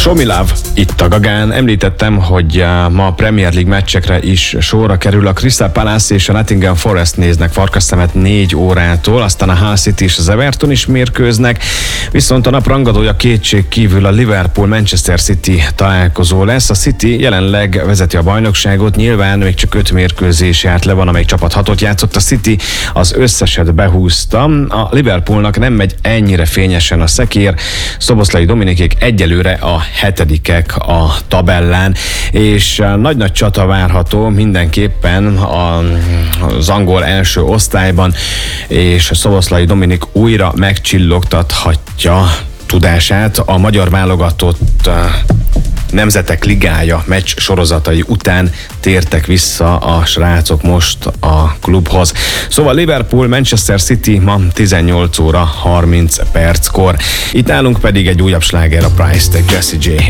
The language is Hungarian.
Show Me Love, itt a Gagán. Említettem, hogy ma a Premier League meccsekre is sorra kerül. A Crystal Palace és a Nottingham Forest néznek farkasszemet 4 órától, aztán a Hull City és az Everton is mérkőznek, viszont a nap rangadója kétség kívül a Liverpool-Manchester City találkozó lesz. A City jelenleg vezeti a bajnokságot, nyilván még csak 5 mérkőzés járt le, van, amelyik csapat 6-ot játszott, a City az összeset behúzta. A Liverpoolnak nem megy ennyire fényesen a szekér, Szoboszlai Dominikék egyelőre a 7-ek a tabellán, és nagy-nagy csata várható mindenképpen az angol első osztályban, és Szoboszlai Dominik újra megcsillogtathatja tudását. A magyar válogatott Nemzetek Ligája meccs sorozatai után tértek vissza a srácok most a klubhoz. Szóval Liverpool, Manchester City ma 18 óra 30 perckor. Itt nálunk pedig egy újabb sláger, a Price Tag, Jessie J.